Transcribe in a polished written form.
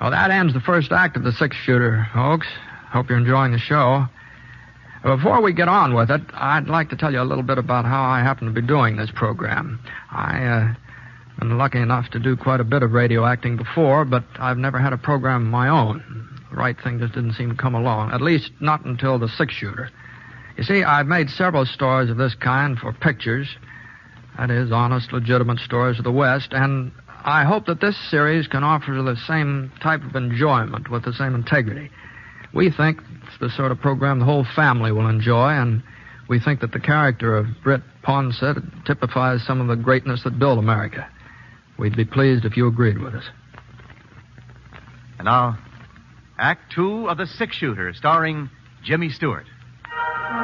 Well, that ends the first act of the six-shooter, folks. Hope you're enjoying the show. Before we get on with it, I'd like to tell you a little bit about how I happen to be doing this program. I've been lucky enough to do quite a bit of radio acting before, but I've never had a program of my own. The right thing just didn't seem to come along, at least not until the six-shooter. You see, I've made several stories of this kind for pictures. That is, honest, legitimate stories of the West, and I hope that this series can offer the same type of enjoyment with the same integrity. We think it's the sort of program the whole family will enjoy, and we think that the character of Britt Ponsett typifies some of the greatness that built America. We'd be pleased if you agreed with us. And now, Act 2 of The Six-Shooter, starring Jimmy Stewart.